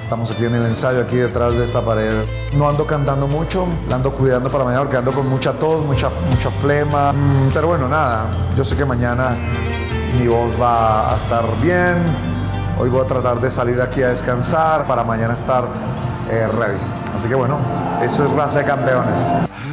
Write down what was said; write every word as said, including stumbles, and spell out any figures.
Estamos aquí en el ensayo, aquí detrás de esta pared. No ando cantando mucho, la ando cuidando para mañana porque ando con mucha tos, mucha, mucha flema. Mm, pero bueno, nada, yo sé que mañana mi voz va a estar bien. Hoy voy a tratar de salir aquí a descansar para mañana estar eh, ready. Así que bueno, eso es Raza de Campeones.